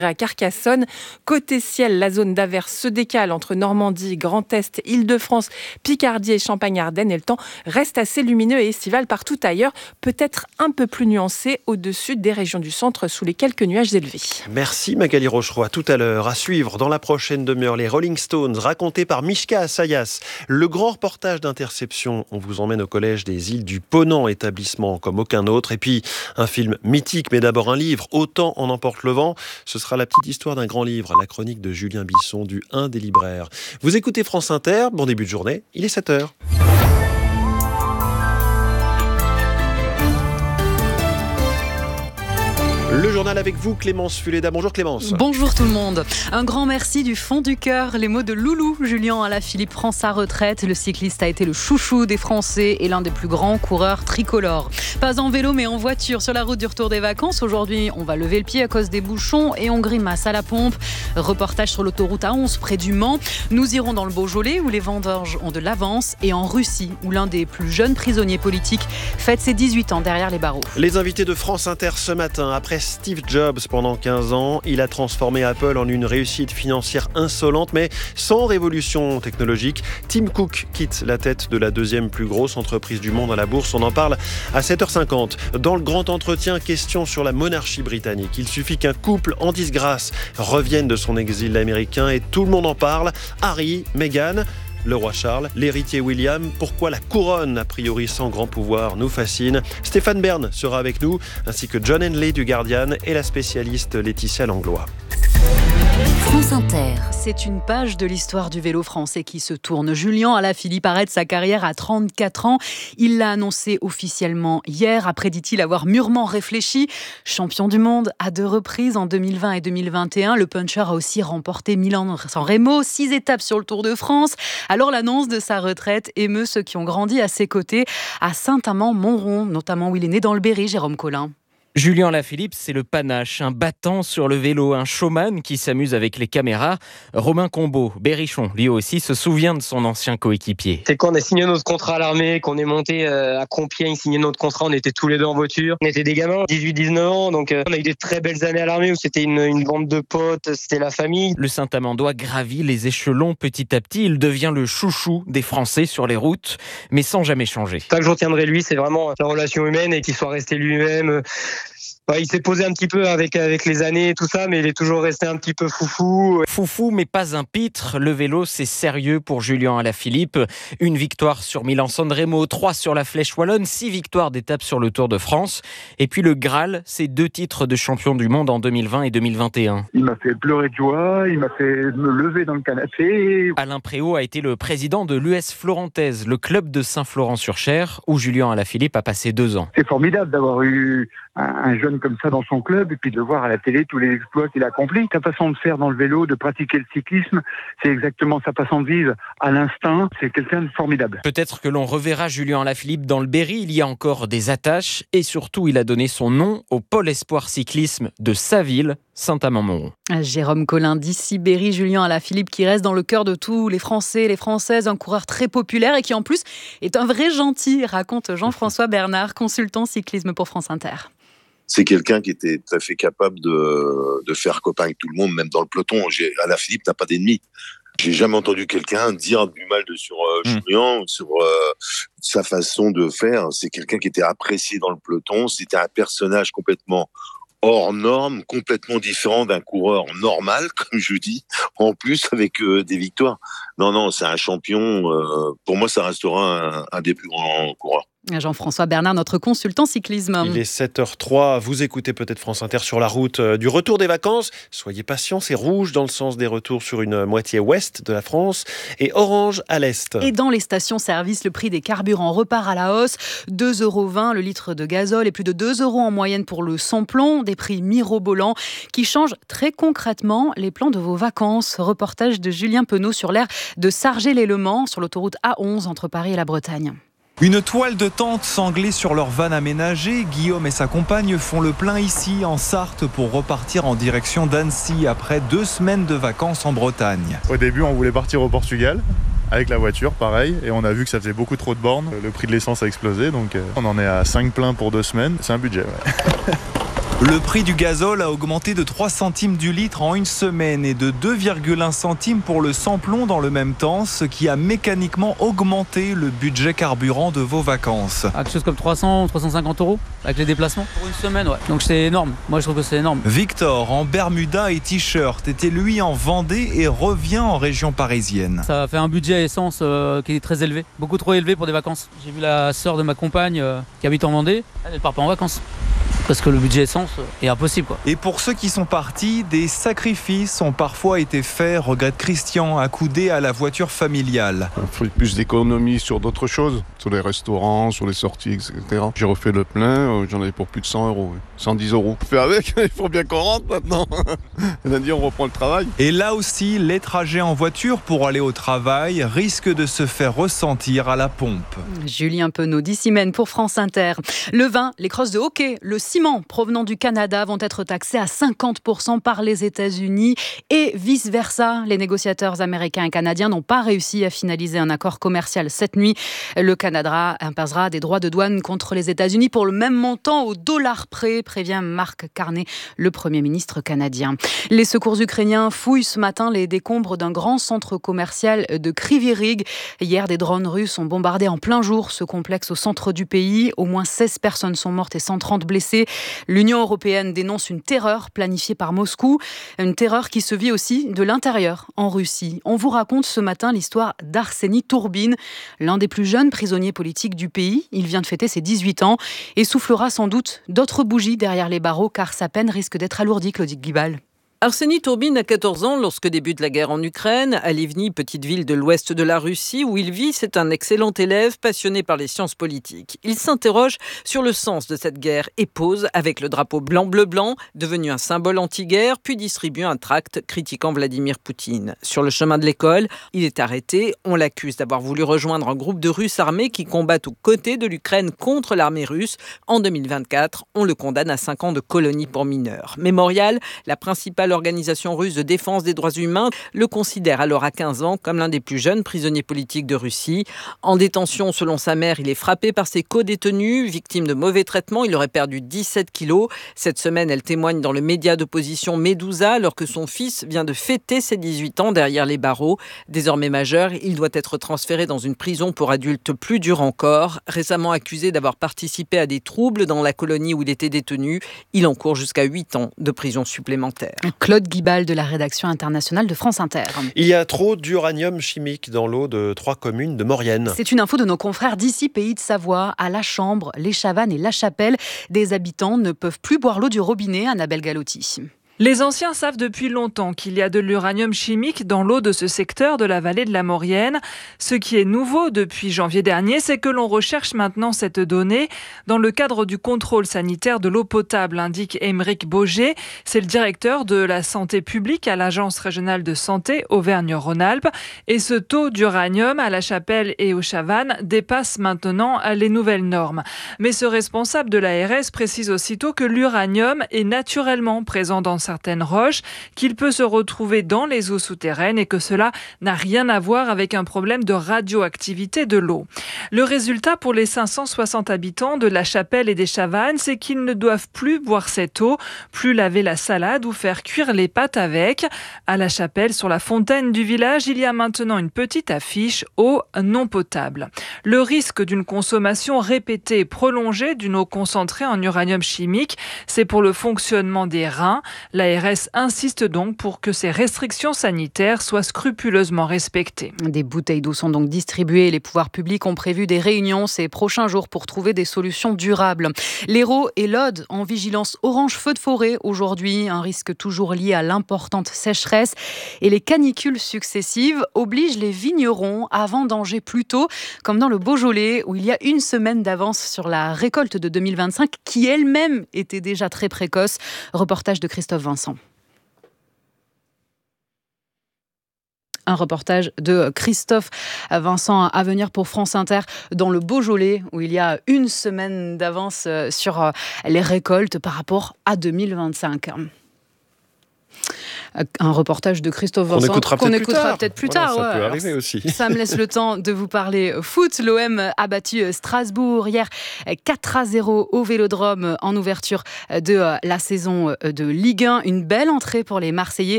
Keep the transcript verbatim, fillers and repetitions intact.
à Carcassonne. Côté ciel, la zone d'averse se décale entre Normandie, Grand Est, Île-de-France, Picardie et Champagne-Ardenne. Et le temps reste assez lumineux et estival partout ailleurs, peut-être un peu plus nuancé au-dessus des régions du centre sous les quelques nuages élevés. Merci Magali Rocheroy. Tout à l'heure, à suivre dans la prochaine demi-heure, les Rolling Stones, racontés par Mishka Assayas. Le grand reportage d'Interception. On vous emmène au collège des îles du Ponant, établissement comme aucun autre. Et puis, un film mythique, mais d'abord un livre, Autant en emporte le vent. Ce sera la petite histoire d'un grand livre, la chronique de Julien Bisson du un des libraires. Vous écoutez France Inter, bon début de journée, il est sept heures. Le journal avec vous, Clémence Fuleda. Bonjour Clémence. Bonjour tout le monde. Un grand merci du fond du cœur. Les mots de Loulou. Julien Alaphilippe prend sa retraite. Le cycliste a été le chouchou des Français et l'un des plus grands coureurs tricolores. Pas en vélo mais en voiture sur la route du retour des vacances. Aujourd'hui, on va lever le pied à cause des bouchons et on grimace à la pompe. Reportage sur l'autoroute A onze près du Mans. Nous irons dans le Beaujolais où les vendanges ont de l'avance et en Russie où l'un des plus jeunes prisonniers politiques fête ses dix-huit ans derrière les barreaux. Les invités de France Inter ce matin. Après Steve Jobs pendant quinze ans, il a transformé Apple en une réussite financière insolente, mais sans révolution technologique. Tim Cook quitte la tête de la deuxième plus grosse entreprise du monde à la bourse. On en parle à sept heures cinquante. Dans le grand entretien, question sur la monarchie britannique. Il suffit qu'un couple en disgrâce revienne de son exil américain et tout le monde en parle. Harry, Meghan, le roi Charles, l'héritier William. Pourquoi la couronne, a priori sans grand pouvoir, nous fascine. Stéphane Bern sera avec nous, ainsi que John Henley du Guardian et la spécialiste Laetitia Langlois. France Inter. C'est une page de l'histoire du vélo français qui se tourne. Julien Alaphilippe arrête sa carrière à trente-quatre ans. Il l'a annoncé officiellement hier, après, dit-il, avoir mûrement réfléchi. Champion du monde à deux reprises en deux mille vingt et deux mille vingt et un. Le puncher a aussi remporté Milan-San Remo, six étapes sur le Tour de France. Alors l'annonce de sa retraite émeut ceux qui ont grandi à ses côtés, à Saint-Amand-Montrond, notamment où il est né dans le Berry, Jérôme Collin. Julien Alaphilippe, c'est le panache, un battant sur le vélo, un showman qui s'amuse avec les caméras. Romain Combeau, Berrichon, lui aussi, se souvient de son ancien coéquipier. C'est quand on a signé notre contrat à l'armée, qu'on est monté à Compiègne, signé notre contrat, on était tous les deux en voiture. On était des gamins, dix-huit dix-neuf ans, donc on a eu des très belles années à l'armée où c'était une, une bande de potes, c'était la famille. Le Saint-Amandois gravit les échelons petit à petit, il devient le chouchou des Français sur les routes, mais sans jamais changer. Ça que je retiendrai de lui, c'est vraiment la relation humaine et qu'il soit resté lui-même. Ouais, il s'est posé un petit peu avec, avec les années et tout ça, mais il est toujours resté un petit peu foufou. Foufou, mais pas un pitre. Le vélo, c'est sérieux pour Julien Alaphilippe. Une victoire sur Milan-San Remo, trois sur la Flèche Wallonne, six victoires d'étape sur le Tour de France. Et puis le Graal, c'est deux titres de champion du monde en deux mille vingt et deux mille vingt et un. Il m'a fait pleurer de joie, il m'a fait me lever dans le canapé. Alain Préau a été le président de l'U S Florantaise, le club de Saint-Florent-sur-Cher, où Julien Alaphilippe a passé deux ans. C'est formidable d'avoir eu un, un jeune comme ça dans son club et puis de voir à la télé tous les exploits qu'il a accomplis. Sa façon de faire dans le vélo, de pratiquer le cyclisme, c'est exactement sa façon de vivre à l'instinct. C'est quelqu'un de formidable. Peut-être que l'on reverra Julien Alaphilippe dans le Berry. Il y a encore des attaches et surtout il a donné son nom au pôle espoir cyclisme de sa ville, Saint-Amand-Montrond. Jérôme Collin d'ici Berry, Julien Alaphilippe qui reste dans le cœur de tous les Français, les Françaises, un coureur très populaire et qui en plus est un vrai gentil, raconte Jean-François Bernard, consultant cyclisme pour France Inter. C'est quelqu'un qui était tout à fait capable de, de faire copain avec tout le monde, même dans le peloton. J'ai, Alaphilippe n'a pas d'ennemi. J'ai jamais entendu quelqu'un dire du mal de sur euh, mmh. Julien, sur euh, sa façon de faire. C'est quelqu'un qui était apprécié dans le peloton. C'était un personnage complètement hors norme, complètement différent d'un coureur normal, comme je dis, en plus avec euh, des victoires. Non, non, c'est un champion. Euh, pour moi, ça restera un, un des plus grands coureurs. Jean-François Bernard, notre consultant cyclisme. Il est sept heures trois, vous écoutez peut-être France Inter sur la route du retour des vacances. Soyez patients, c'est rouge dans le sens des retours sur une moitié ouest de la France et orange à l'est. Et dans les stations-service, le prix des carburants repart à la hausse. deux euros vingt le litre de gazole et plus de deux euros en moyenne pour le sans-plomb. Des prix mirobolants qui changent très concrètement les plans de vos vacances. Reportage de Julien Penaud sur l'aire de Sargé-lès-Le-Mans sur l'autoroute A onze entre Paris et la Bretagne. Une toile de tente sanglée sur leur van aménagée. Guillaume et sa compagne font le plein ici en Sarthe pour repartir en direction d'Annecy après deux semaines de vacances en Bretagne. Au début, on voulait partir au Portugal avec la voiture, pareil, et on a vu que ça faisait beaucoup trop de bornes. Le prix de l'essence a explosé, donc on en est à cinq pleins pour deux semaines. C'est un budget, ouais. Le prix du gazole a augmenté de trois centimes du litre en une semaine et de deux virgule un centimes pour le sans-plomb dans le même temps, ce qui a mécaniquement augmenté le budget carburant de vos vacances. Quelque chose comme trois cents, trois cent cinquante euros avec les déplacements pour une semaine, ouais. Donc c'est énorme. Moi je trouve que c'est énorme. Victor, en Bermuda et t-shirt, était lui en Vendée et revient en région parisienne. Ça fait un budget essence euh, qui est très élevé, beaucoup trop élevé pour des vacances. J'ai vu la sœur de ma compagne euh, qui habite en Vendée, elle ne part pas en vacances. Parce que le budget essence est impossible, quoi. Et pour ceux qui sont partis, des sacrifices ont parfois été faits, regrette Christian, accoudé à la voiture familiale. On fait plus d'économies sur d'autres choses, sur les restaurants, sur les sorties, et cetera. J'ai refait le plein, j'en avais pour plus de cent euros, cent dix euros. On fait avec, il faut bien qu'on rentre maintenant. Lundi, on reprend le travail. Et là aussi, les trajets en voiture pour aller au travail risquent de se faire ressentir à la pompe. Julien Penaud d'Issimène pour France Inter. Le vin, les crosses de hockey, le ciment provenant du Canada vont être taxés à cinquante pour cent par les États-Unis et vice-versa. Les négociateurs américains et canadiens n'ont pas réussi à finaliser un accord commercial cette nuit. Le Canada imposera des droits de douane contre les États-Unis pour le même montant au dollar près, prévient Mark Carney, le Premier ministre canadien. Les secours ukrainiens fouillent ce matin les décombres d'un grand centre commercial de Kryvyi Rih. Hier, des drones russes ont bombardé en plein jour ce complexe au centre du pays. Au moins seize personnes sont mortes et cent trente blessées. L'Union européenne dénonce une terreur planifiée par Moscou, une terreur qui se vit aussi de l'intérieur en Russie. On vous raconte ce matin l'histoire d'Arseni Tourbine, l'un des plus jeunes prisonniers politiques du pays. Il vient de fêter ses dix-huit ans et soufflera sans doute d'autres bougies derrière les barreaux car sa peine risque d'être alourdie, Claudie Guibal. Arseni Tourbine a quatorze ans lorsque débute la guerre en Ukraine. À Livni, petite ville de l'ouest de la Russie où il vit, c'est un excellent élève passionné par les sciences politiques. Il s'interroge sur le sens de cette guerre et pose avec le drapeau blanc-bleu-blanc, devenu un symbole anti-guerre, puis distribue un tract critiquant Vladimir Poutine. Sur le chemin de l'école, il est arrêté. On l'accuse d'avoir voulu rejoindre un groupe de Russes armés qui combattent aux côtés de l'Ukraine contre l'armée russe. En deux mille vingt-quatre, on le condamne à cinq ans de colonie pour mineurs. Mémorial, la principale l'organisation russe de défense des droits humains, le considère alors à quinze ans comme l'un des plus jeunes prisonniers politiques de Russie. En détention, selon sa mère, il est frappé par ses co-détenus. Victime de mauvais traitements, il aurait perdu dix-sept kilos. Cette semaine, elle témoigne dans le média d'opposition Medusa alors que son fils vient de fêter ses dix-huit ans derrière les barreaux. Désormais majeur, il doit être transféré dans une prison pour adultes plus dure encore. Récemment accusé d'avoir participé à des troubles dans la colonie où il était détenu, il encourt jusqu'à huit ans de prison supplémentaire. Claude Guibal de la rédaction internationale de France Inter. Il y a trop d'uranium chimique dans l'eau de trois communes de Maurienne. C'est une info de nos confrères d'ici, Pays de Savoie, à La Chambre, les Chavannes et La Chapelle. Des habitants ne peuvent plus boire l'eau du robinet, Annabelle Galotti. Les anciens savent depuis longtemps qu'il y a de l'uranium chimique dans l'eau de ce secteur de la vallée de la Maurienne. Ce qui est nouveau depuis janvier dernier, c'est que l'on recherche maintenant cette donnée dans le cadre du contrôle sanitaire de l'eau potable, indique Émeric Boger. C'est le directeur de la santé publique à l'Agence régionale de santé Auvergne-Rhône-Alpes. Et ce taux d'uranium à La Chapelle et aux Chavannes dépasse maintenant les nouvelles normes. Mais ce responsable de l'A R S précise aussitôt que l'uranium est naturellement présent dans certaines roches, qu'il peut se retrouver dans les eaux souterraines et que cela n'a rien à voir avec un problème de radioactivité de l'eau. Le résultat pour les cinq cent soixante habitants de La Chapelle et des Chavannes, c'est qu'ils ne doivent plus boire cette eau, plus laver la salade ou faire cuire les pâtes avec. À La Chapelle, sur la fontaine du village, il y a maintenant une petite affiche « eau non potable ». Le risque d'une consommation répétée et prolongée d'une eau concentrée en uranium chimique, c'est pour le fonctionnement des reins. L'A R S insiste donc pour que ces restrictions sanitaires soient scrupuleusement respectées. Des bouteilles d'eau sont donc distribuées. Les pouvoirs publics ont prévu des réunions ces prochains jours pour trouver des solutions durables. L'Hérault et l'Aude en vigilance orange feu de forêt aujourd'hui. Un risque toujours lié à l'importante sécheresse. Et les canicules successives obligent les vignerons à vendanger plus tôt, comme dans le Beaujolais, où il y a une semaine d'avance sur la récolte de deux mille vingt-cinq, qui elle-même était déjà très précoce. Reportage de Christophe Vincent. Un reportage de Christophe Vincent à venir pour France Inter dans le Beaujolais où il y a une semaine d'avance sur les récoltes par rapport à deux mille vingt-cinq. Un reportage de Christophe Vincent qu'on écoutera qu'on peut-être écoutera plus tard. peut-être plus Voilà, tard. ça ouais. peut Alors, arriver aussi. Ça me laisse le temps de vous parler foot. L'O M a battu Strasbourg hier quatre à zéro au Vélodrome en ouverture de la saison de Ligue un. Une belle entrée pour les Marseillais